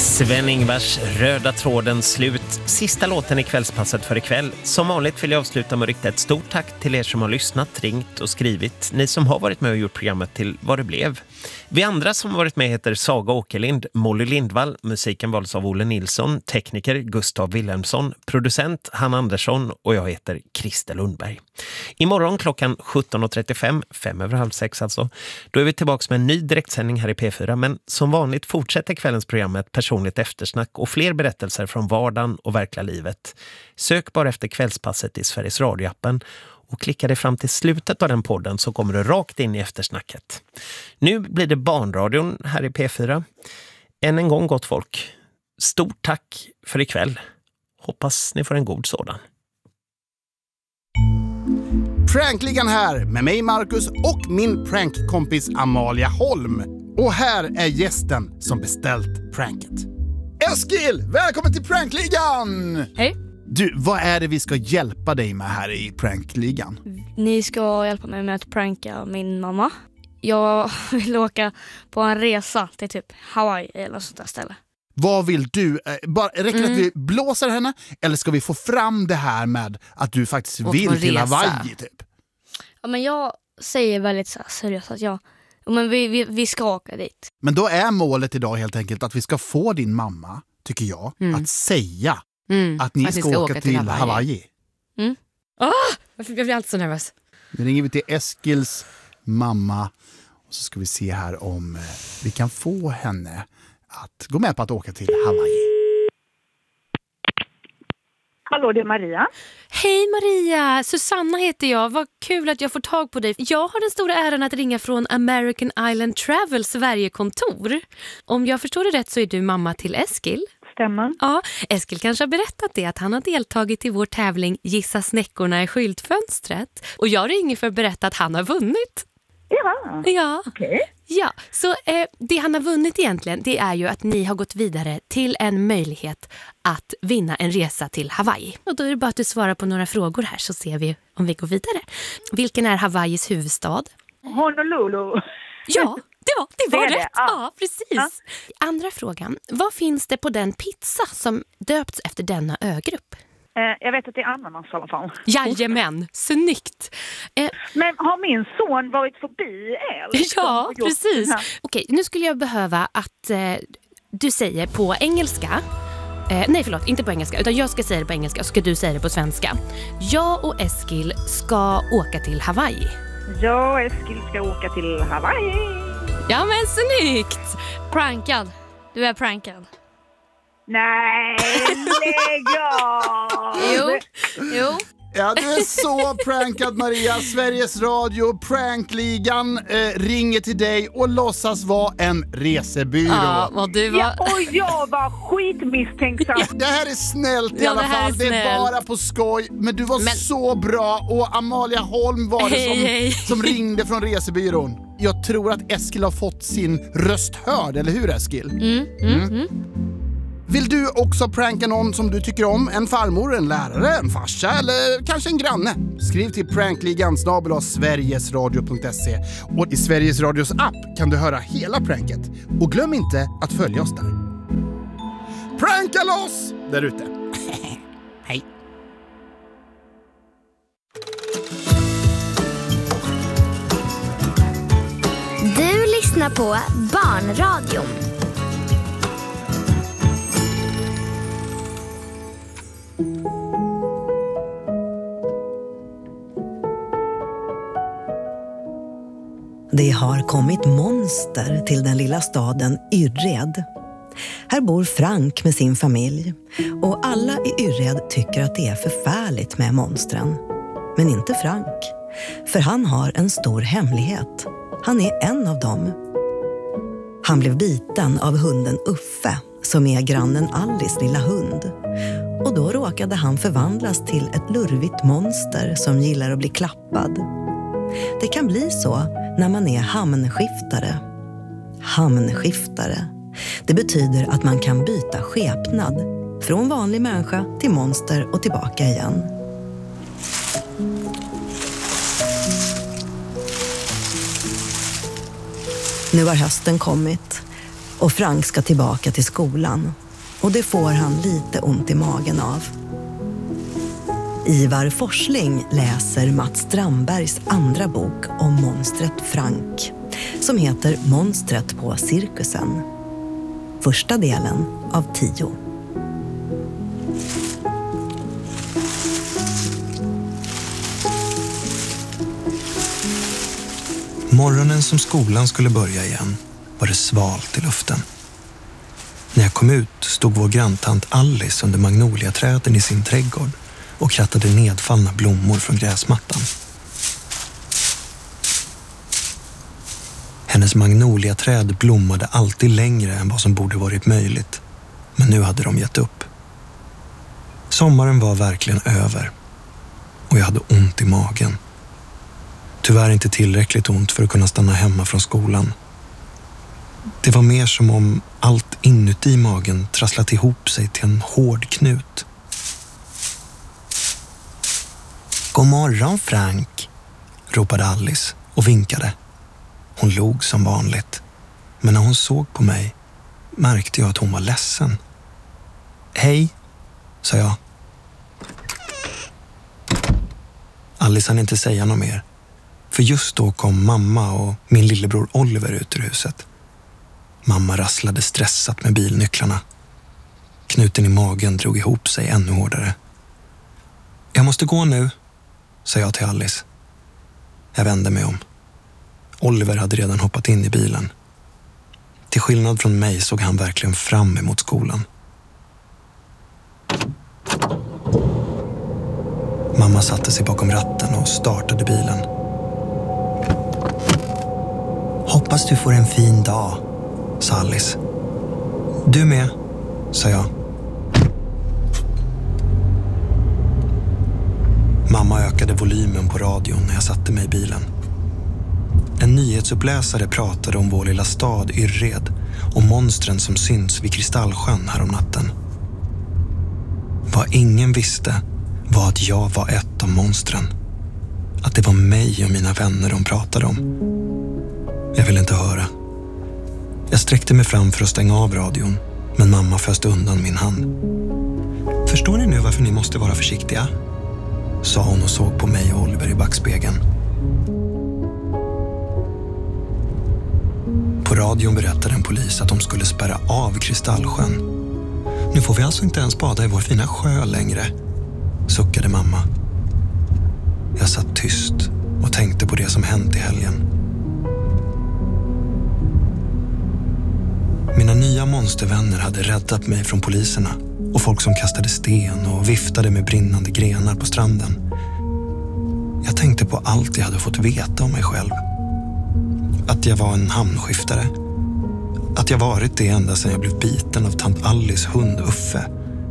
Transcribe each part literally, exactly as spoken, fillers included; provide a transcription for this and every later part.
Sven-Ingvars Röda tråden slut. Sista låten i kvällspasset för ikväll. Som vanligt vill jag avsluta med att rikta ett stort tack till er som har lyssnat, ringt och skrivit. Ni som har varit med och gjort programmet till vad det blev. Vi andra som har varit med heter Saga Åkerlind, Molly Lindvall, musiken valdes av Olle Nilsson, tekniker Gustav Wilhelmsson, producent Hanna Andersson och jag heter Christer Lundberg. Imorgon klockan sjutton och trettiofem, fem över halv sex alltså, då är vi tillbaka med en ny direktsändning här i P fyra, men som vanligt fortsätter kvällens program med ett personligt eftersnack och fler berättelser från vardagen och verkliga livet. Sök bara efter kvällspasset i Sveriges Radio-appen och klicka dig fram till slutet av den podden så kommer du rakt in i eftersnacket. Nu blir det barnradion här i P fyra. Än en gång gott folk. Stort tack för ikväll. Hoppas ni får en god sådan. Prankligan här med mig Marcus och min prankkompis Amalia Holm. Och här är gästen som beställt pranket. Eskil, välkommen till Prankligan! Hej. Du, vad är det vi ska hjälpa dig med här i Prankligan? Ni ska hjälpa mig med att pranka min mamma. Jag vill åka på en resa till typ Hawaii eller sånt där ställe. Vad vill du? Bara, räcker det Mm. att vi blåser henne? Eller ska vi få fram det här med att du faktiskt Och vill på till resa. Hawaii typ? Ja, men jag säger väldigt så här seriöst att jag, ja, men vi, vi, vi ska åka dit. Men då är målet idag helt enkelt att vi ska få din mamma, tycker jag, Mm. att säga Mm. att ni ska, åka, till Hawaii. Hawaii. Mm. Åh, varför jag blir alltid så nervös. Nu ringer vi till Eskils mamma och så ska vi se här om eh, vi kan få henne att gå med på att åka till Hawaii. Hallå, det är Maria. Hej Maria, Susanna heter jag. Vad kul att jag får tag på dig. Jag har den stora äran att ringa från American Island Travel Sverige-kontor. Om jag förstår det rätt så är du mamma till Eskil. Stämmer. Ja, Eskil kanske har berättat det att han har deltagit i vår tävling Gissa snäckorna i skyltfönstret. Och jag ringer för att berätta att han har vunnit. Ja, Ja. okej. Ja, så eh, det han har vunnit egentligen, det är ju att ni har gått vidare till en möjlighet att vinna en resa till Hawaii. Och då är det bara att du svarar på några frågor här så ser vi om vi går vidare. Vilken är Hawaiis huvudstad? Honolulu. Ja, det var, det var Det är det, rätt. ja. Ja, precis. Andra frågan, vad finns det på den pizza som döpts efter denna ögrupp? Eh, jag vet att det är ananas i alla fall. Jajamän, snyggt. Eh, Men har min son varit förbi er? liksom, Ja, och gjort precis. den här? Okej, nu skulle jag behöva att eh, du säger på engelska. Eh, nej, förlåt, inte på engelska. Utan jag ska säga det på engelska och ska du säga det på svenska. Jag och Eskil ska åka till Hawaii. Jag och Eskil ska åka till Hawaii. Ja, men snyggt! Prankad. Du är prankad. Nej, lägg av! Jo, jo. Ja, du är så prankad Maria. Sveriges Radio, Prankligan eh, ringer till dig och låtsas vara en resebyrå. Ja, vad du var... Ja, och jag var skitmisstänksam. Det här är snällt i Ja, alla det här fall. är Det är snällt. bara på skoj. Men du var Men- så bra. Och Amalia Holm var det Hej, som, hej. som ringde från resebyrån. Jag tror att Eskil har fått sin röst hörd, eller hur Eskil? Mm, mm, mm. Vill du också pranka någon som du tycker om? En farmor, en lärare, en farsa eller kanske en granne? Skriv till prankligan snabel-a sverigesradio punkt se. Och i Sveriges Radios app kan du höra hela pranket. Och glöm inte att följa oss där. Pranka loss där ute. Hej. Du lyssnar på Barnradion. Det har kommit monster till den lilla staden Yrred. Här bor Frank med sin familj och alla i Yrred tycker att det är förfärligt med monstren. Men inte Frank, för han har en stor hemlighet. Han är en av dem. Han blev biten av hunden Uffe, som är grannen Alice lilla hund. Och då råkade han förvandlas till ett lurvigt monster som gillar att bli klappad. Det kan bli så när man är hamnskiftare. Hamnskiftare. Det betyder att man kan byta skepnad. Från vanlig människa till monster och tillbaka igen. Nu har hösten kommit. och Frank ska tillbaka till skolan. Och det får han lite ont i magen av. Ivar Forsling läser Mats Strandbergs andra bok om monstret Frank, som heter Monstret på cirkusen. Första delen av tio. Morgonen som skolan skulle börja igen var det svalt i luften. När jag kom ut stod vår granntant Alice under magnoliaträden i sin trädgård och krattade nedfallna blommor från gräsmattan. Hennes magnoliaträd blommade alltid längre än vad som borde varit möjligt, men nu hade de gett upp. Sommaren var verkligen över och jag hade ont i magen. Tyvärr inte tillräckligt ont för att kunna stanna hemma från skolan. Det var mer som om allt inuti magen trasslat ihop sig till en hård knut. God morgon, Frank, ropade Alice och vinkade. Hon log som vanligt, men när hon såg på mig märkte jag att hon var ledsen. Hej, sa jag. Alice hann inte säga något mer, för just då kom mamma och min lillebror Oliver ut ur huset. Mamma rasslade stressat med bilnycklarna. Knuten i magen drog ihop sig ännu hårdare. Jag måste gå nu, sa jag till Alice. Jag vände mig om. Oliver hade redan hoppat in i bilen. Till skillnad från mig såg han verkligen fram emot skolan. Mamma satte sig bakom ratten och startade bilen. Hoppas du får en fin dag, sa Alice. Du med, sa jag. Mamma ökade volymen på radion när jag satte mig i bilen. En nyhetsuppläsare pratade om vår lilla stad Yrred och monstren som syns vid Kristallsjön här om natten. Vad ingen visste var att jag var ett av monstren. Att det var mig och mina vänner de pratade om. Jag ville inte höra. Jag sträckte mig fram för att stänga av radion, men mamma föste undan min hand. Förstår ni nu varför ni måste vara försiktiga? Sa hon och såg på mig och Oliver i backspegeln. På radion berättade en polis att de skulle spärra av Kristallsjön. Nu får vi alltså inte ens bada i vår fina sjö längre, suckade mamma. Jag satt tyst och tänkte på det som hänt i helgen. Mina nya monstervänner hade räddat mig från poliserna och folk som kastade sten och viftade med brinnande grenar på stranden. Jag tänkte på allt jag hade fått veta om mig själv. Att jag var en hamnskiftare. Att jag varit det ända sedan jag blev biten av tant Alice hund Uffe.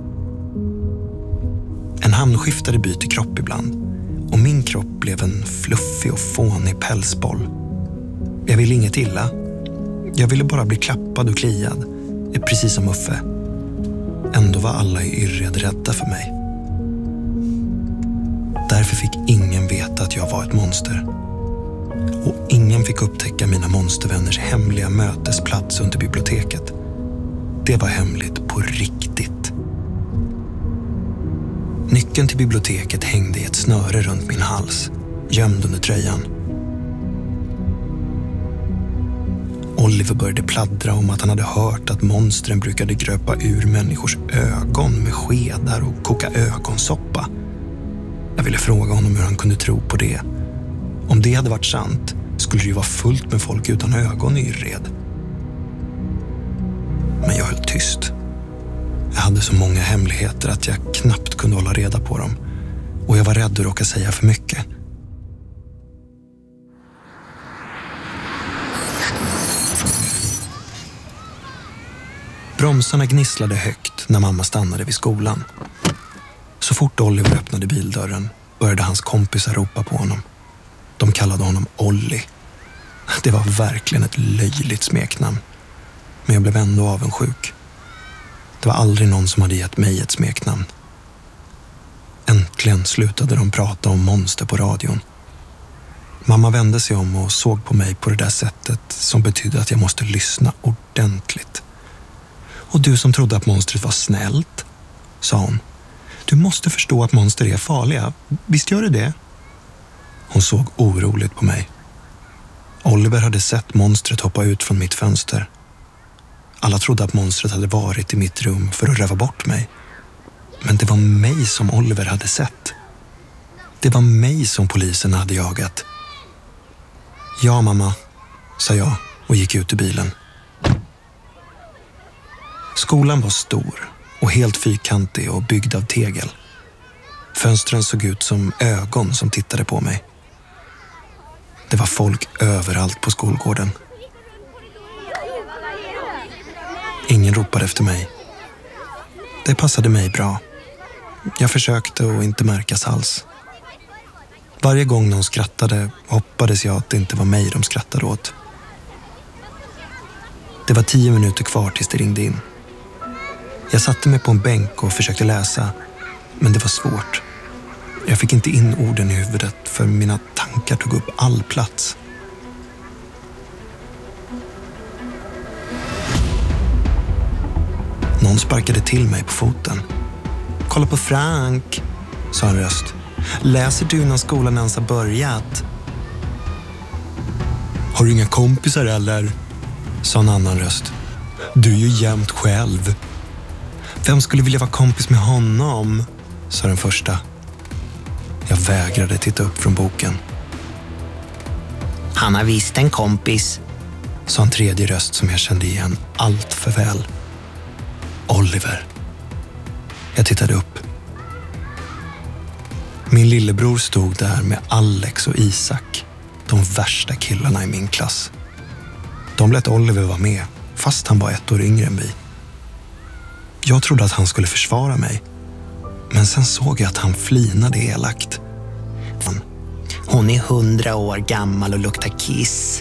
En hamnskiftare byter kropp ibland och min kropp blev en fluffig och fånig pälsboll. Jag ville inget illa. Jag ville bara bli klappad och kliad, precis som Uffe. Ändå var alla i Yrred rädda för mig. Därför fick ingen veta att jag var ett monster. Och ingen fick upptäcka mina monstervänners hemliga mötesplats under biblioteket. Det var hemligt på riktigt. Nyckeln till biblioteket hängde i ett snöre runt min hals, gömd under tröjan. Oliver började pladdra om att han hade hört att monstren brukade gröpa ur människors ögon med skedar och koka ögonsoppa. Jag ville fråga honom hur han kunde tro på det. Om det hade varit sant skulle det ju vara fullt med folk utan ögon i Yrred. Men jag höll tyst. Jag hade så många hemligheter att jag knappt kunde hålla reda på dem. Och jag var rädd att råka säga för mycket. Bromsarna gnisslade högt när mamma stannade vid skolan. Så fort Oliver öppnade bildörren började hans kompisar ropa på honom. De kallade honom Olli. Det var verkligen ett löjligt smeknamn. Men jag blev ändå avundsjuk. Det var aldrig någon som hade gett mig ett smeknamn. Äntligen slutade de prata om monster på radion. Mamma vände sig om och såg på mig på det där sättet som betydde att jag måste lyssna ordentligt. Och du som trodde att monstret var snällt, sa hon. Du måste förstå att monster är farliga. Visst gör det det? Hon såg oroligt på mig. Oliver hade sett monstret hoppa ut från mitt fönster. Alla trodde att monstret hade varit i mitt rum för att röva bort mig. Men det var mig som Oliver hade sett. Det var mig som polisen hade jagat. Ja, mamma, sa jag och gick ut ur bilen. Skolan var stor och helt fyrkantig och byggd av tegel. Fönstren såg ut som ögon som tittade på mig. Det var folk överallt på skolgården. Ingen ropade efter mig. Det passade mig bra. Jag försökte att inte märkas alls. Varje gång någon skrattade hoppades jag att det inte var mig de skrattade åt. Det var tio minuter kvar tills det ringde in. Jag satte mig på en bänk och försökte läsa, men det var svårt. Jag fick inte in orden i huvudet för mina tankar tog upp all plats. Någon sparkade till mig på foten. Kolla på Frank, sa en röst. Läser du när skolan ens har börjat? Har du inga kompisar eller? Sa en annan röst. Du är ju jämt själv. Vem skulle vilja vara kompis med honom? Sa den första. Jag vägrade titta upp från boken. Han har visst en kompis, sa en tredje röst som jag kände igen allt för väl. Oliver. Jag tittade upp. Min lillebror stod där med Alex och Isak, de värsta killarna i min klass. De lät Oliver vara med, fast han var ett år yngre än vi. Jag trodde att han skulle försvara mig, men sen såg jag att han flinade elakt. Hon är hundra år gammal och luktar kiss.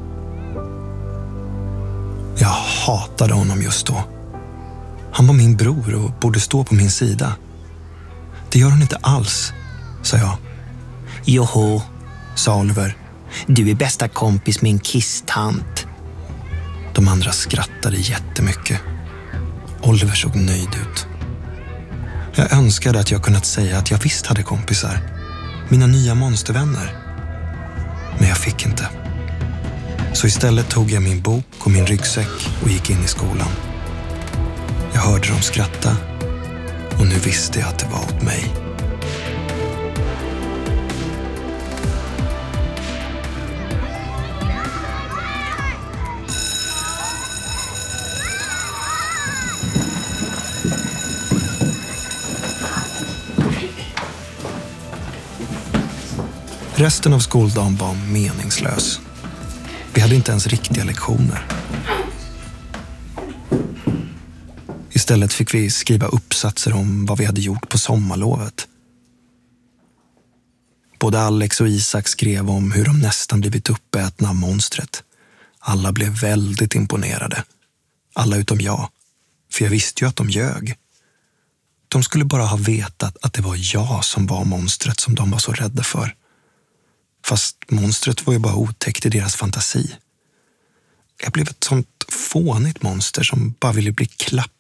Jag hatade honom just då. Han var min bror och borde stå på min sida. Det gör hon inte alls, sa jag. Joho, sa Oliver. Du är bästa kompis med en kisstant. De andra skrattade jättemycket. Oliver såg nöjd ut. Jag önskade att jag kunnat säga att jag visst hade kompisar. Mina nya monstervänner. Men jag fick inte. Så istället tog jag min bok och min ryggsäck och gick in i skolan. Jag hörde dem skratta och nu visste jag att det var åt mig. Resten av skoldagen var meningslös. Vi hade inte ens riktiga lektioner. Istället fick vi skriva uppsatser om vad vi hade gjort på sommarlovet. Både Alex och Isak skrev om hur de nästan blivit uppätna av monstret. Alla blev väldigt imponerade. Alla utom jag. För jag visste ju att de ljög. De skulle bara ha vetat att det var jag som var monstret som de var så rädda för. Fast monstret var ju bara otäckt i deras fantasi. Jag blev ett sånt fånigt monster som bara ville bli klapp